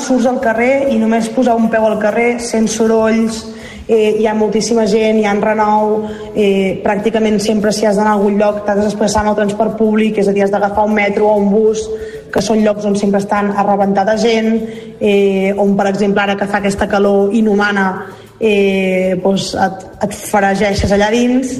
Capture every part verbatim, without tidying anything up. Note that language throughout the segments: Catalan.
surts al carrer i només posar un peu al carrer, sents sorolls, eh, hi ha moltíssima gent, hi ha renou, eh, pràcticament sempre si has d'anar a algun lloc t'has de desplaçar amb el transport públic, és a dir, has d'agafar un metro o un bus, que són llocs on sempre estan a rebentar de gent, eh, on per exemple ara que fa aquesta calor inhumana eh, doncs et, et faregeixes allà dins.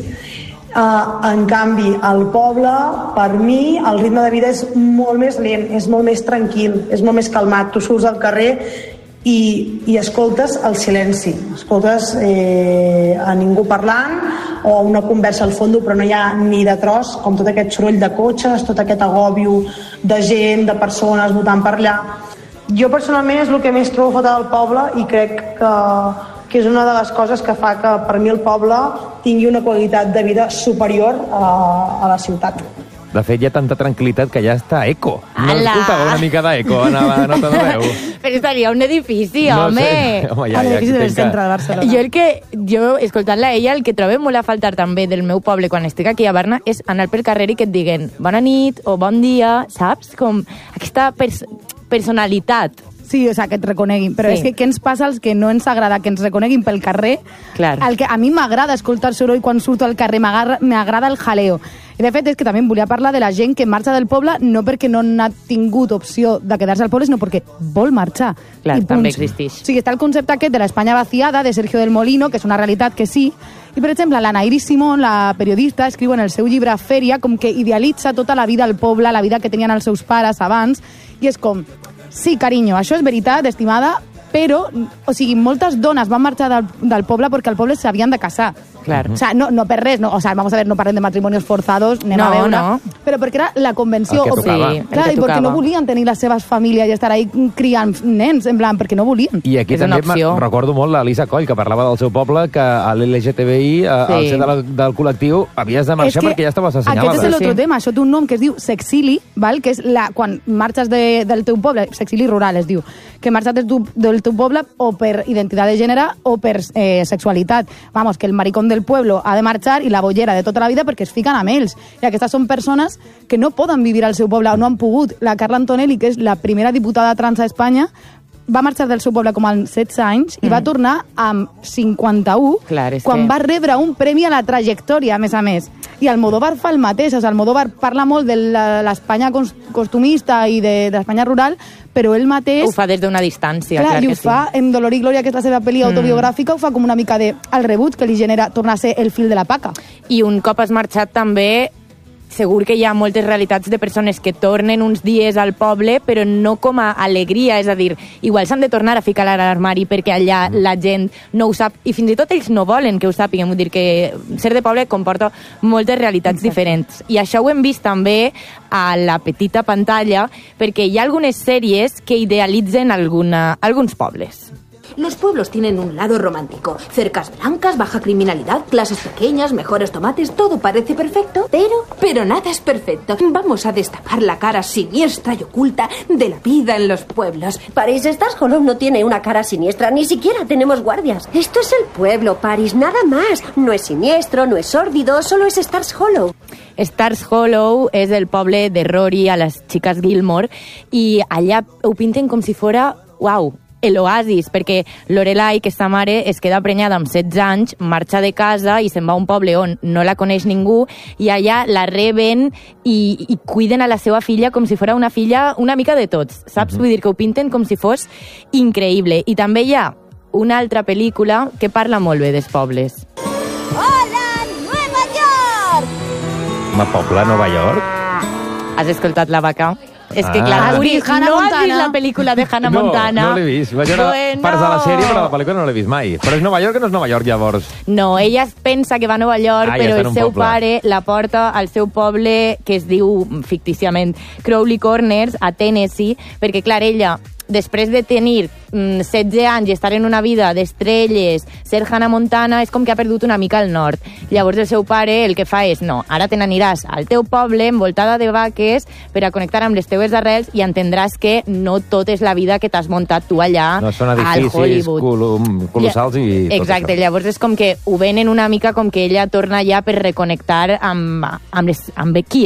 Uh, en canvi al poble, per mi el ritme de vida és molt més lent, és molt més tranquil, és molt més calmat. Tu surts al carrer i, i escoltes el silenci, escoltes eh, a ningú parlant o una conversa al fons, però no hi ha ni de tros, com tot aquest soroll de cotxes, tot aquest agòbio de gent, de persones votant per allà. Jo personalment és el que més trobo falta del poble i crec que que és una de les coses que fa que per mi el poble tingui una qualitat de vida superior a, a la ciutat. De fet, hi ha tanta tranquil·litat que ja està eco. No Ala. escoltava una mica d'eco en la nota de veu. Però estaria un edifici, No home. sé. Home, ja, ja, L'edifici del entenc centre de que... Barcelona. Jo, el que, jo, escoltant-la ella, el que trobem molt a faltar també del meu poble quan estic aquí a Barna és anar pel carrer i que et diguen bona nit o bon dia, saps? Com aquesta pers personalitat. Sí, o sea, que et reconeguin. Però Sí. és que què ens passa als que no ens agrada que ens reconeguin pel carrer? Clar. El que a mi m'agrada escoltar soroll quan surto al carrer, m'agrada el jaleo. I de fet és que també em volia parlar de la gent que marxa del poble no perquè no n'ha tingut opció de quedar-se al poble, sinó perquè vol marxar. Clar, I també punts. existeix. O sigui, està el concepte aquest de l'Espanya vaciada, de Sergio del Molino, que és una realitat que sí. I, per exemple, la Nairis Simón, la periodista, escriu en el seu llibre Fèria com que idealitza tota la vida al poble, la vida que tenien els seus pares abans, i és com... Sí, carinyo, això és veritat, estimada, però, o sigui, moltes dones van marxar del, del poble perquè al poble s'havien de casar. Clar. O sea, no, no per res, no, o sea, vamos a ver, no parlem de matrimonios forzados, anem No, a veure, no. però perquè era la convenció... El que tocava. Sí, el Clar, que i perquè tocava. no volien tenir les seves famílies i estar ahí criant nens, en plan, perquè no volien. I aquí És una també me- opció. recordo molt l'Elisa Coll, que parlava del seu poble, que a l'L G T B I, a- al Sí. ser de la, del col·lectiu, havies de marxar perquè ja estaves assenyalada. Aquest és l'altre Sí. tema, això té un nom que es diu sexili, val? Que és la, quan marxes de, del teu poble, sexili rural es diu, que marxes del teu, del teu poble o per identitat de gènere o per eh, sexualitat. Vamos, que el maricón del pueblo ha de marxar i la bollera de tota la vida perquè es fiquen amb ells. I aquestes són persones que no poden vivir al seu poble o no han pogut. La Carla Antonelli, que és la primera diputada trans a Espanya, va marxar del seu poble com als setze anys i Mm. va tornar amb cinquanta-u, Clar, és quan que- va rebre un premi a la trajectòria, a més a més. I Almodóvar fa el mateix, o sigui, Almodóvar parla molt de la- l'Espanya cos- costumista i de, de l'Espanya rural, però ell mateix... Ho fa des d'una distància, Clar, clar, i que ho fa en Dolor i Glòria, que és la seva pel·li autobiogràfica, ho fa com una mica de el rebut que li genera tornar a ser el fil de la paca. sí. I un cop has marxat també, segur que hi ha moltes realitats de persones que tornen uns dies al poble, però no com a alegria, és a dir, igual s'han de tornar a ficar a l'armari perquè allà la gent no ho sap, i fins i tot ells no volen que ho sàpiguen, vull dir que ser de poble comporta moltes realitats Exacte. diferents. I això ho hem vist també a la petita pantalla, perquè hi ha algunes sèries que idealitzen alguna, alguns pobles. Los pueblos tienen un lado romántico. Cercas blancas, baja criminalidad, clases pequeñas, mejores tomates, todo parece perfecto, pero... Pero nada es perfecto. Vamos a destapar la cara siniestra y oculta de la vida en los pueblos. Paris, Stars Hollow no tiene una cara siniestra, ni siquiera tenemos guardias. Esto es el pueblo, Paris, nada más. No es siniestro, no es sórdido, solo es Stars Hollow. Stars Hollow és el poble de Rory a les xiques Gilmore i allà ho pinten com si fora, uau, l'oasis, perquè Lorelai, que és sa mare, es queda prenyada amb setze anys, marxa de casa i se'n va a un poble on no la coneix ningú i allà la reben i, i cuiden a la seva filla com si fos una filla una mica de tots, saps? Mm-hmm. Vull dir que ho pinten com si fos increïble. I també hi ha una altra pel·lícula que parla molt bé dels pobles. ¡Hola, Nueva York! Ma poble, Nova York? Has escoltat la vaca? És que, Ah. clar, Has Uri, vist Hannah no has Montana? vist la pel·lícula de Hannah no, Montana? No, l'he vist. Vaig veure Bueno. parts de la sèrie, però la pel·lícula no l'he vist mai. Però és Nova York o no és Nova York, llavors? No, ella es pensa que va a Nova York, Ah, ja però està en el un seu poble. pare la porta al seu poble, que es diu fictíciament Crowley Corners, a Tennessee, perquè, clar, ella, després de tenir mm, setze anys i estar en una vida d'estrelles, ser Hannah Montana, és com que ha perdut una mica el nord. Llavors el seu pare el que fa és, no, ara te n'aniràs al teu poble envoltada de vaques per a connectar amb les teues arrels i entendràs que no tot és la vida que t'has muntat tu allà No són al edificis Hollywood. colum, colossals i tot Exacte, això. llavors és com que ho venen una mica com que ella torna ja per reconnectar amb, amb, les, amb qui és,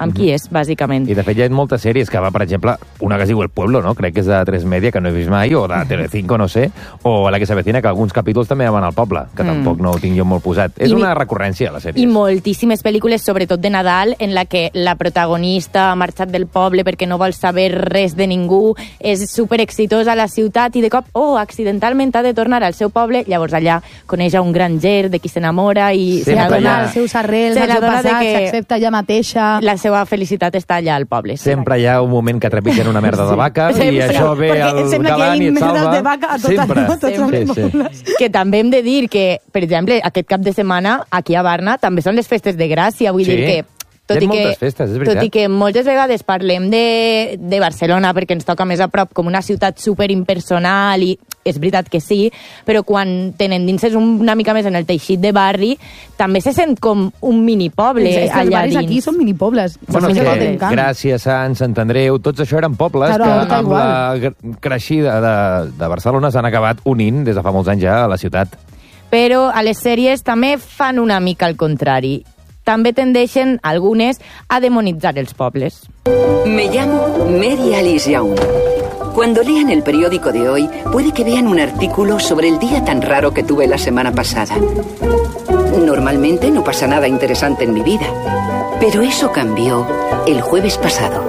amb qui és, bàsicament. I de fet hi ha moltes sèries que va, per exemple, una que es diu El Pueblo, no? Crec que és de tres Media, que no he vist mai, o de Telecinco, no sé, o La que s'avecina, que alguns capítols també van al poble, que mm. tampoc no ho tinc jo molt posat. És I, una recurrència, la sèrie. I moltíssimes pel·lícules, sobretot de Nadal, en la que la protagonista ha marxat del poble perquè no vol saber res de ningú, és superexitosa a la ciutat i de cop, oh, accidentalment ha de tornar al seu poble, llavors allà coneix a un granger de qui s'enamora i se n'adona els seus arrels, el seu passat, s'accepta ella mateixa. La seva felicitat està allà al poble. Sempre hi ha un moment que trepitgen una merda de vaca sí. i això ve al galant i et salva. De vaca a tot sempre. A tots Sempre. Sí, sí. Que també hem de dir que, per exemple, aquest cap de setmana aquí a Barna també són les festes de Gràcia, vull sí. dir que tot i, que, festes, tot i que moltes vegades parlem de, de Barcelona perquè ens toca més a prop com una ciutat superimpersonal i és veritat que sí, però quan tenen dins una mica més en el teixit de barri, també se sent com un minipoble és, és allà els barris dins. Aquí són minipobles. Bueno, que Gràcia, Sant, Sant Andreu, tots això eren pobles claro, que amb igual. La creixida de, de Barcelona s'han acabat unint des de fa molts anys ja a la ciutat. Però a les sèries també fan una mica el contrari. També tendeixen, algunes, a demonitzar els pobles. Me llamo Mary Alice Young. Cuando lean el periódico de hoy, puede que vean un artículo sobre el día tan raro que tuve la semana pasada. Normalmente no pasa nada interesante en mi vida, pero eso cambió el jueves pasado.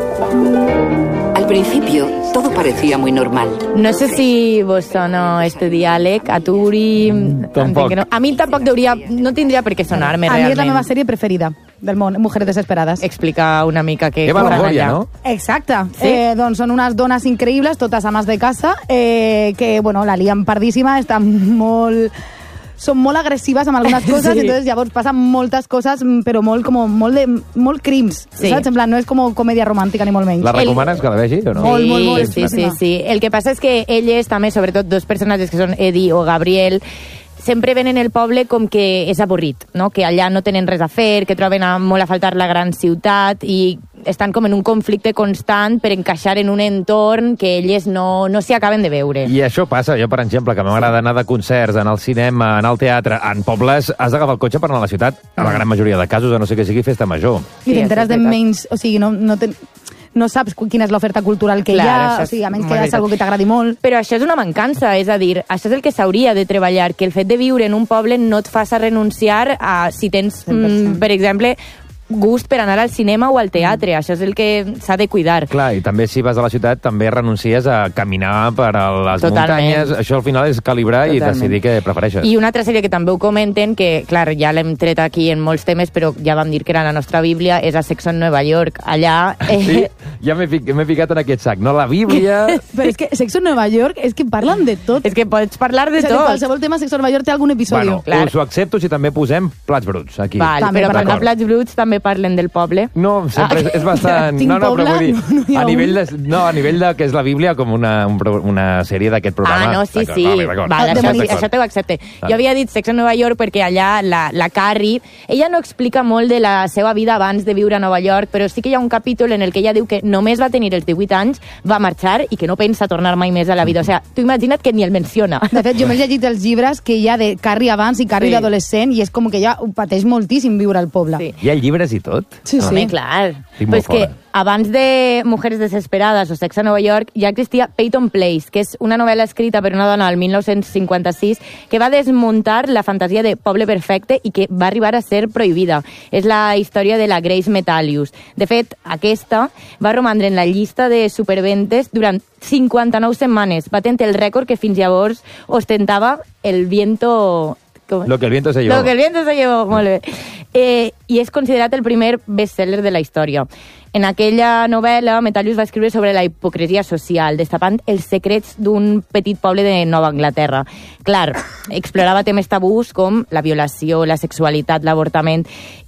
Al principio, todo parecía muy normal. No sé si vos sona este diàleg, a tu, Uri... Tampoc. No. A mi tampoc hauria, no tindria per què sonar-me a realment. A mi és la meva sèrie preferida del món, Mujeres Desesperades. Explica una mica què Eva fan Longoria, allà. no? Exacte. Sí? Eh, doncs són unes dones increïbles, totes ames de casa, eh, que, bueno, la lien pardíssima, estan molt... són molt agressives amb algunes coses, sí. Entonces llavors passen moltes coses, però molt, com, molt, de, molt crims, sí. Saps? En plan, no és com comèdia romàntica ni molt menys. La recomanes el... que la vegi o no? Sí, molt, molt, molt. Sí, sí, sí. El que passa és que elles també, sobretot dos personatges que són Eddie o Gabriel, sempre ven en el poble com que és avorrit, no? Que allà no tenen res a fer, que troben a, molt a faltar la gran ciutat i estan com en un conflicte constant per encaixar en un entorn que elles no, no s'hi acaben de veure. I això passa. Jo, per exemple, que m'agrada anar de concerts, anar al cinema, anar al teatre, en pobles has d'agafar el cotxe per anar a la ciutat, a la gran majoria de casos, a no ser que sigui festa major. I t'enteres de menys... O sigui, no, no ten... no saps quina és l'oferta cultural que Clar, hi ha, o sigui, a menys que hi ha algo que t'agradi molt. Però això és una mancança, és a dir, això és el que s'hauria de treballar, que el fet de viure en un poble no et faça renunciar a, si tens, mm, per exemple, gust per anar al cinema o al teatre. Això és el que s'ha de cuidar. Clar, i també si vas a la ciutat també renuncies a caminar per a les Totalment. muntanyes. Això al final és calibrar Totalment. I decidir què prefereixes. I una altra sèrie que també ho comenten, que clar, ja l'hem tret aquí en molts temes, però ja vam dir que era la nostra Bíblia, és a Sexo en Nova York. Allà... Eh... Sí, ja m'he fic, ficat en aquest sac. No, la Bíblia... Però és que Sexo en Nova York és que parlen de tot. És que pots parlar de és tot. Qualsevol tema Sexo en Nova York té algun episodi. Bueno, clar. us ho accepto si també posem plats bruts aquí. Val, també, però parlant de plats bruts també parlen del poble. No, sempre ah, és, és bastant... Tinc no, no, poble, però vull dir, no, no a nivell de, no, a nivell de que és la Bíblia com una, un, una sèrie d'aquest programa. Ah, no, sí, sí. Vale, vale, això, sí, això t'ho accepte. Jo havia dit Sex en Nova York perquè allà la, la Carrie, ella no explica molt de la seva vida abans de viure a Nova York, però sí que hi ha un capítol en el que ella diu que només va tenir els divuit anys, va marxar i que no pensa tornar mai més a la vida. O sigui, tu imagina't que ni el menciona. De fet, jo m'he llegit els llibres que hi ha de Carrie abans i Carrie sí. d'adolescent i és com que ja ho pateix moltíssim viure al poble. Sí. Hi ha llibres i tot? Sí, sí. Home, clar. Estic Però molt és que fora. abans de Mujeres Desesperades o Sex a Nova York ja existia Peyton Place, que és una novel·la escrita per una dona al mil nou-cents cinquanta-sis que va desmuntar la fantasia de poble perfecte i que va arribar a ser prohibida. És la història de la Grace Metalius. De fet, aquesta va romandre en la llista de superventes durant cinquanta-nou setmanes, batent el rècord que fins llavors ostentava el viento... Com? Lo que el viento se llevó. Lo que el viento se llevó, molt bé. Eh, I és considerat el primer bestseller de la història. En aquella novel·la, Metalius va escriure sobre la hipocresia social, destapant els secrets d'un petit poble de Nova Anglaterra. Clar, explorava temes tabús com la violació, la sexualitat, l'avortament,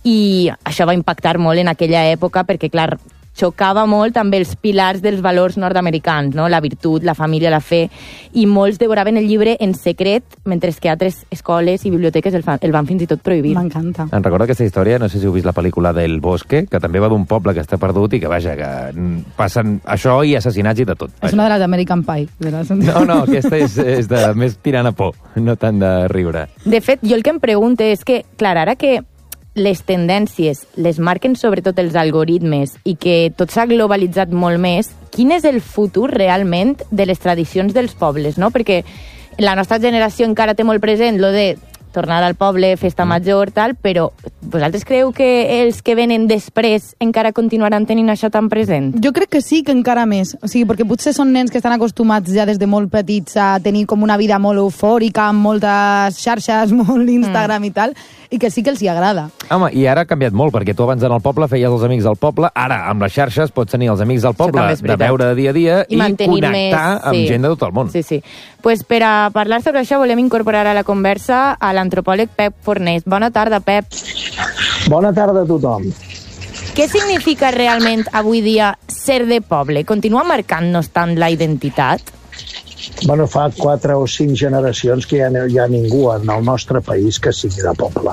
i això va impactar molt en aquella època perquè, clar, xocava molt amb els pilars dels valors nord-americans, no? La virtut, la família, la fe, i molts devoraven el llibre en secret, mentre que altres escoles i biblioteques el, fan, el van fins i tot prohibir. M'encanta. Em recordo aquesta història, no sé si heu vist la pel·lícula del Bosque, que també va d'un poble que està perdut i que, vaja, que passen això i assassinats i de tot. Vaja. És una de les American Pie. De les... No, no, aquesta és, és de més tirant a por, no tant de riure. De fet, jo el que em pregunto és que, clar, ara que les tendències les marquen sobretot els algoritmes i que tot s'ha globalitzat molt més, quin és el futur realment de les tradicions dels pobles, no? Perquè la nostra generació encara té molt present lo de tornar al poble, festa major, tal, però vosaltres creu que els que venen després encara continuaran tenint això tan present? Jo crec que sí, que encara més. O sigui, perquè potser són nens que estan acostumats ja des de molt petits a tenir com una vida molt eufòrica, amb moltes xarxes, molt Instagram mm. i tal, i que sí que els hi agrada. Home, i ara ha canviat molt, perquè tu abans anar al poble feies els amics del poble, ara amb les xarxes pots tenir els amics del poble de veure de dia a dia i, i connectar més, amb sí. gent de tot el món. Sí, sí. Pues per a parlar sobre això volem incorporar a la conversa a l'antropòleg Pep Fornés. Bona tarda, Pep. Bona tarda a tothom. Què significa realment avui dia ser de poble? Continua marcant-nos tant la identitat? Bueno, fa quatre o cinc generacions que ja no hi ha ningú en el nostre país que sigui de poble.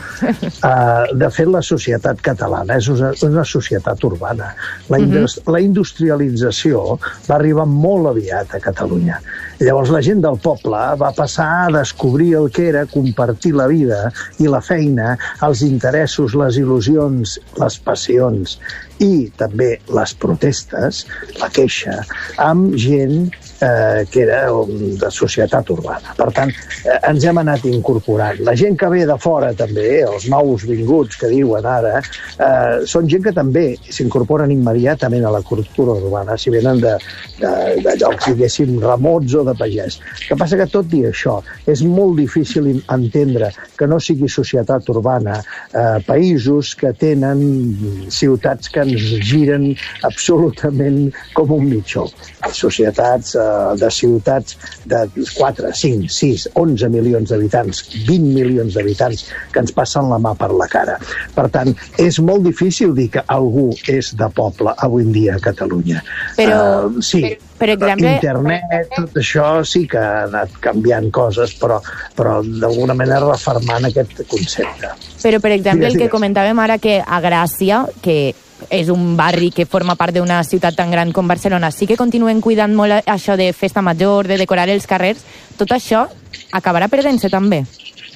Uh, de fet, la societat catalana és una, una societat urbana. La, indust uh -huh. la industrialització va arribar molt aviat a Catalunya. Llavors la gent del poble va passar a descobrir el que era compartir la vida i la feina, els interessos, les il·lusions, les passions i també les protestes, la queixa, amb gent eh, que era de societat urbana. Per tant, eh, ens hem anat incorporant. La gent que ve de fora també, els nous vinguts que diuen ara, eh, són gent que també s'incorporen immediatament a la cultura urbana, si venen de, de, de llocs, diguéssim, remots o de pagès. El que passa que tot i això és molt difícil entendre que no sigui societat urbana, eh, països que tenen ciutats que ens giren absolutament com un mitjó. Societats eh, de ciutats de quatre, cinc, sis, onze milions d'habitants, vint milions d'habitants que ens passen la mà per la cara. Per tant, és molt difícil dir que algú és de poble avui en dia a Catalunya. Però, uh, sí, per, per exemple... internet, tot això sí que ha anat canviant coses, però, però d'alguna manera refermant aquest concepte. Però, per exemple, digues, el que digues. comentàvem ara, que a Gràcia, que és un barri que forma part d'una ciutat tan gran com Barcelona, sí que continuen cuidant molt això de festa major, de decorar els carrers, tot això acabarà perdent-se també?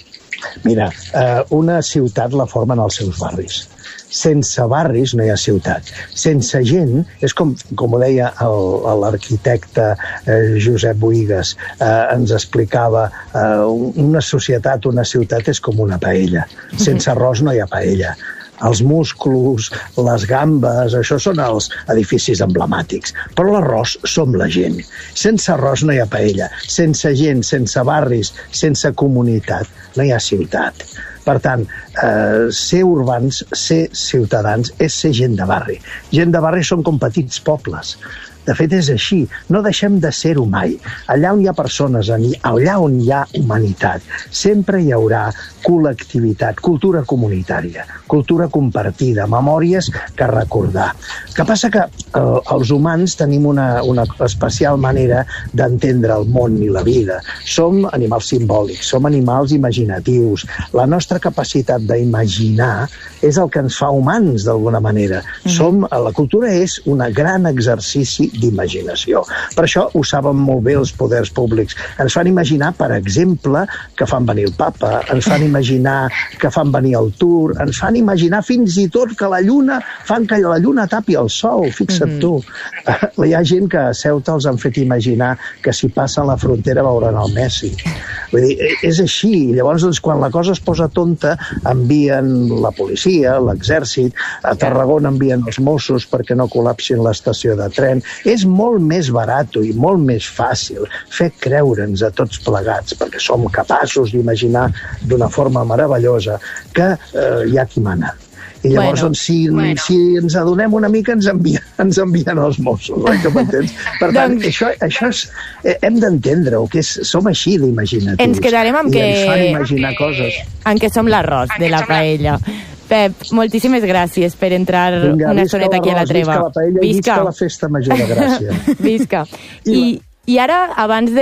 Mira, eh, una ciutat la formen els seus barris. Sense barris no hi ha ciutat. Sense gent, és com, com ho deia l'arquitecte eh, Josep Boïgues, eh, ens explicava, eh, una societat, una ciutat és com una paella. Sense arròs no hi ha paella. Els musclos, les gambes, això són els edificis emblemàtics. Però l'arròs som la gent. Sense arròs no hi ha paella. Sense gent, sense barris, sense comunitat, no hi ha ciutat. Per tant, eh, ser urbans, ser ciutadans, és ser gent de barri. Gent de barri són com petits pobles. De fet, és així. No deixem de ser-ho mai. Allà on hi ha persones, allà on hi ha humanitat, sempre hi haurà col·lectivitat, cultura comunitària, cultura compartida, memòries que recordar. El que passa que eh, els humans tenim una, una especial manera d'entendre el món i la vida. Som animals simbòlics, som animals imaginatius. La nostra capacitat d'imaginar és el que ens fa humans, d'alguna manera. Mm. Som, la cultura és un gran exercici d'imaginació. Per això ho saben molt bé els poders públics. Ens fan imaginar, per exemple, que fan venir el papa, ens fan imaginar que fan venir el Tour, ens fan imaginar fins i tot que la lluna, fan que la lluna tapi el sol, fixa't mm-hmm. tu. Uh, hi ha gent que a Ceuta els han fet imaginar que si passen la frontera veuran el Messi. Vull dir, és així. Llavors, doncs, quan la cosa es posa tonta, envien la policia, l'exèrcit, a Tarragona envien els Mossos perquè no col·lapsin l'estació de tren. És molt més barat i molt més fàcil fer creure'ns a tots plegats, perquè som capaços d'imaginar d'una forma meravellosa que eh, hi ha qui mana. I llavors, bueno, doncs, si, bueno. si ens adonem una mica, ens envien, ens envien els Mossos, oi que m'entens? Per tant, doncs... això, això és, eh, hem d'entendre-ho, que és, som així d'imaginatius. Ens quedarem amb I que... ens fan imaginar coses. En què som l'arròs de la paella. Pep, moltíssimes gràcies per entrar Vinga, una estoneta aquí a la treva. Visca la paella i visca la festa major de Gràcia. Visca. I, I ara, abans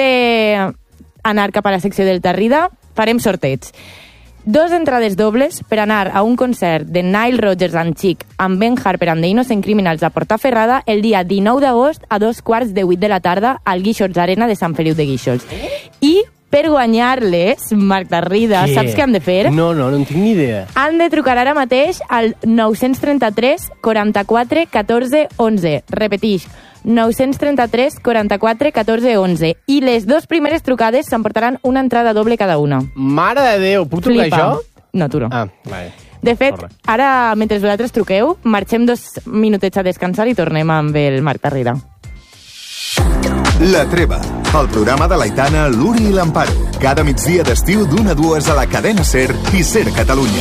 d'anar cap a la secció del Tarrida, farem sorteig. Dos entrades dobles per anar a un concert de Nile Rodgers and Chic amb Ben Harper and the Innocent Criminals a Portaferrada el dia dinou d'agost a dos quarts de vuit de la tarda al Guíxols Arena de Sant Feliu de Guíxols. I Per guanyar-les, Marc Tarrida, Què? saps què han de fer? No, no, no en tinc ni idea. Han de trucar ara mateix al nou trenta-tres quaranta-quatre catorze onze. Repetix, nou trenta-tres quaranta-quatre catorze onze. I les dues primeres trucades s'emportaran una entrada doble cada una. Mare de Déu, puc trucar Flipa. jo? No, tu no. Ah, vale. De fet, ara, mentre vosaltres truqueu, marxem dos minutets a descansar i tornem amb el Marc Tarrida. La Treva, el programa de l'Aitana, l'Uri i l'Amparo. Cada migdia d'estiu d'una a dues a la cadena SER i SER Catalunya.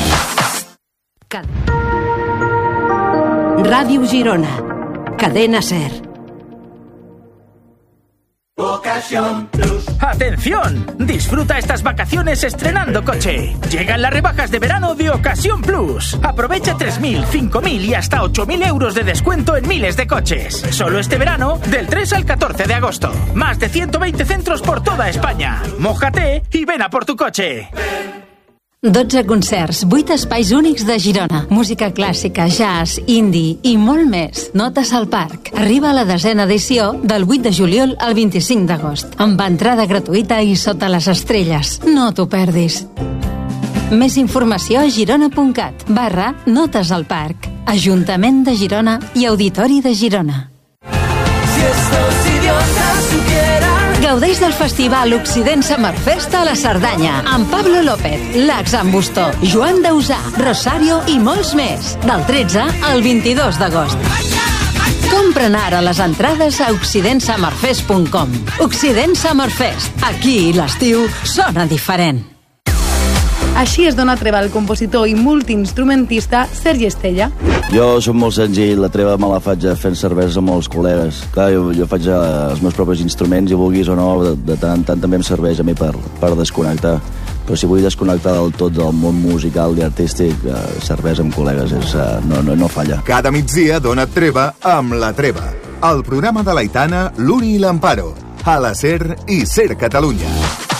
Ràdio Girona. Cadena SER. Ocasión Plus. ¡Atención! Disfruta estas vacaciones estrenando coche. Llegan las rebajas de verano de Ocasión Plus. Aprovecha tres mil, cinco mil y hasta ocho mil euros de descuento en miles de coches. Solo este verano, del tres al catorce de agosto. Más de ciento veinte centros por toda España. Mójate y ven a por tu coche. dotze concerts, vuit espais únics de Girona. Música clàssica, jazz, indie i molt més. Notes al Parc. Arriba a la desena edició del vuit de juliol al vint-i-cinc d'agost. Amb entrada gratuïta i sota les estrelles. No t'ho perdis. Més informació a girona.cat barra Notes al Parc. Ajuntament de Girona i Auditori de Girona. Si estos idiotas supieran. Gaudeix del festival Occident Summer Fest a la Cerdanya amb Pablo López, Lax Ambustó, Joan Dausà, Rosario i molts més. Del tretze al vint-i-dos d'agost. Compren ara les entrades a occident summer fest punt com. Occident Summer Fest. Aquí l'estiu sona diferent. Així es dona treva al compositor i multiinstrumentista Sergi Estella. Jo soc molt senzill, la treva me la faig fent cervesa amb els col·legues. Clar, jo, jo faig els meus propis instruments i vulguis o no, de, de tant en tant també em serveix a mi per, per desconnectar. Però si vull desconnectar del tot del món musical i artístic, eh, cervesa amb col·legues és, eh, no, no, no falla. Cada migdia dona treva amb La Treva. El programa de l'Aitana, l'Uri i l'Amparo. A la SER i SER Catalunya.